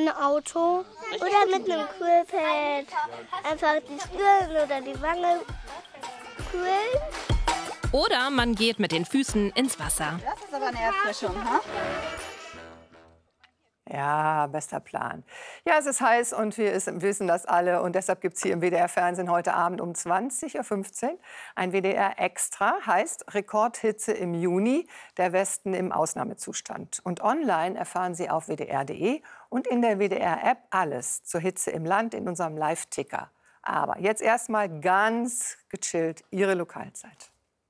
ein Auto oder mit einem Kühlpad einfach die Stirn oder die Wange kühlen. Oder man geht mit den Füßen ins Wasser. Das ist aber eine Erfrischung, ha? Ja, bester Plan. Ja, es ist heiß und wir wissen das alle. Und deshalb gibt es hier im WDR-Fernsehen heute Abend um 20:15 Uhr ein WDR-Extra, heißt Rekordhitze im Juni, der Westen im Ausnahmezustand. Und online erfahren Sie auf wdr.de und in der WDR-App alles zur Hitze im Land in unserem Live-Ticker. Aber jetzt erstmal ganz gechillt Ihre Lokalzeit.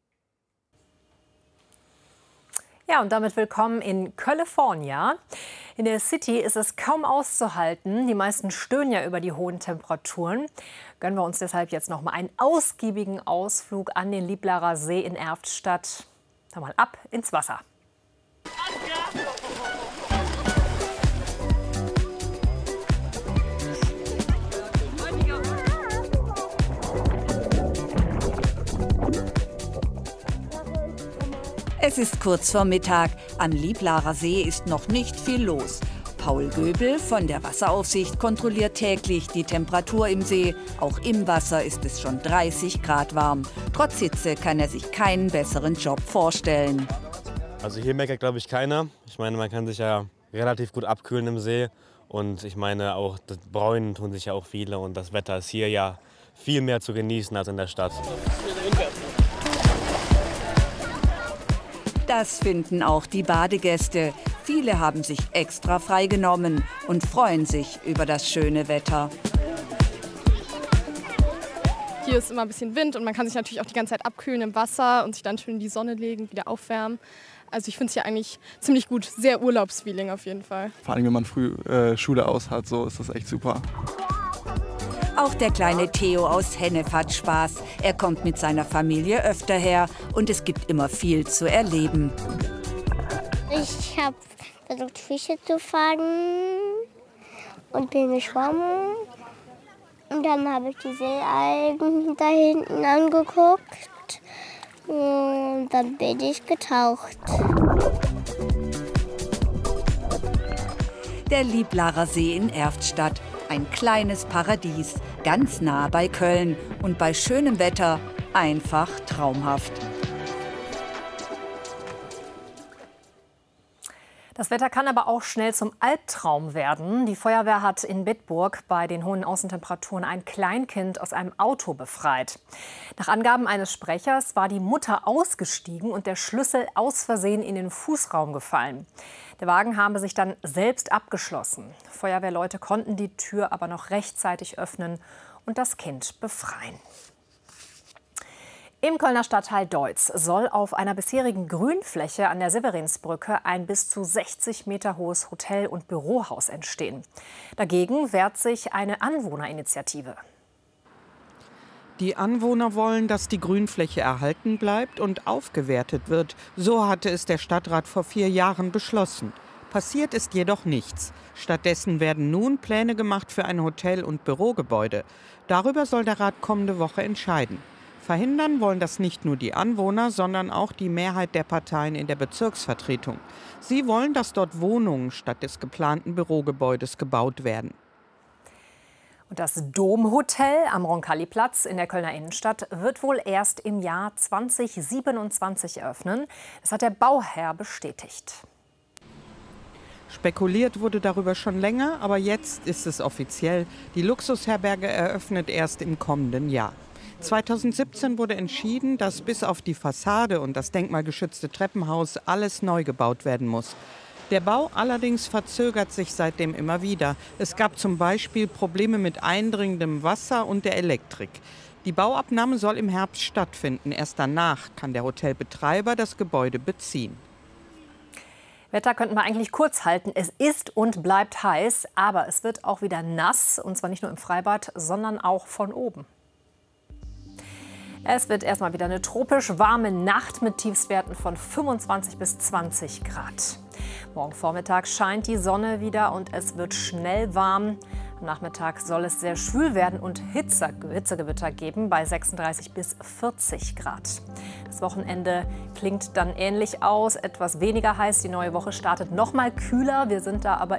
Ja, und damit willkommen in California. In der City ist es kaum auszuhalten. Die meisten stöhnen ja über die hohen Temperaturen. Gönnen wir uns deshalb jetzt noch mal einen ausgiebigen Ausflug an den Liblarer See in Erftstadt. Da mal ab ins Wasser. Es ist kurz vor Mittag. Am Liblarer See ist noch nicht viel los. Paul Göbel von der Wasseraufsicht kontrolliert täglich die Temperatur im See. Auch im Wasser ist es schon 30 Grad warm. Trotz Hitze kann er sich keinen besseren Job vorstellen. Also hier meckert, glaube ich, keiner. Ich meine, man kann sich ja relativ gut abkühlen im See. Und ich meine, auch das Bräunen tun sich ja auch viele. Und das Wetter ist hier ja viel mehr zu genießen als in der Stadt. Das finden auch die Badegäste. Viele haben sich extra freigenommen und freuen sich über das schöne Wetter. Hier ist immer ein bisschen Wind und man kann sich natürlich auch die ganze Zeit abkühlen im Wasser und sich dann schön in die Sonne legen, wieder aufwärmen. Also ich finde es hier eigentlich ziemlich gut, sehr Urlaubsfeeling auf jeden Fall. Vor allem, wenn man früh Schule aus hat, so ist das echt super. Auch der kleine Theo aus Hennef hat Spaß. Er kommt mit seiner Familie öfter her und es gibt immer viel zu erleben. Ich habe versucht, Fische zu fangen und bin geschwommen. Und dann habe ich die Seealgen da hinten angeguckt und dann bin ich getaucht. Der Liblarer See in Erftstadt. Ein kleines Paradies, ganz nah bei Köln und bei schönem Wetter einfach traumhaft. Das Wetter kann aber auch schnell zum Albtraum werden. Die Feuerwehr hat in Bitburg bei den hohen Außentemperaturen ein Kleinkind aus einem Auto befreit. Nach Angaben eines Sprechers war die Mutter ausgestiegen und der Schlüssel aus Versehen in den Fußraum gefallen. Der Wagen habe sich dann selbst abgeschlossen. Feuerwehrleute konnten die Tür aber noch rechtzeitig öffnen und das Kind befreien. Im Kölner Stadtteil Deutz soll auf einer bisherigen Grünfläche an der Severinsbrücke ein bis zu 60 Meter hohes Hotel- und Bürohaus entstehen. Dagegen wehrt sich eine Anwohnerinitiative. Die Anwohner wollen, dass die Grünfläche erhalten bleibt und aufgewertet wird. So hatte es der Stadtrat vor 4 Jahren beschlossen. Passiert ist jedoch nichts. Stattdessen werden nun Pläne gemacht für ein Hotel- und Bürogebäude. Darüber soll der Rat kommende Woche entscheiden. Verhindern wollen das nicht nur die Anwohner, sondern auch die Mehrheit der Parteien in der Bezirksvertretung. Sie wollen, dass dort Wohnungen statt des geplanten Bürogebäudes gebaut werden. Und das Domhotel am Roncalli-Platz in der Kölner Innenstadt wird wohl erst im Jahr 2027 eröffnen. Das hat der Bauherr bestätigt. Spekuliert wurde darüber schon länger, aber jetzt ist es offiziell. Die Luxusherberge eröffnet erst im kommenden Jahr. 2017 wurde entschieden, dass bis auf die Fassade und das denkmalgeschützte Treppenhaus alles neu gebaut werden muss. Der Bau allerdings verzögert sich seitdem immer wieder. Es gab zum Beispiel Probleme mit eindringendem Wasser und der Elektrik. Die Bauabnahme soll im Herbst stattfinden. Erst danach kann der Hotelbetreiber das Gebäude beziehen. Wetter könnten wir eigentlich kurz halten. Es ist und bleibt heiß, aber es wird auch wieder nass. Und zwar nicht nur im Freibad, sondern auch von oben. Es wird erstmal wieder eine tropisch warme Nacht mit Tiefstwerten von 25 bis 20 Grad. Morgen Vormittag scheint die Sonne wieder und es wird schnell warm. Am Nachmittag soll es sehr schwül werden und Hitzegewitter geben bei 36 bis 40 Grad. Das Wochenende klingt dann ähnlich aus, etwas weniger heiß. Die neue Woche startet noch mal kühler. Wir sind da aber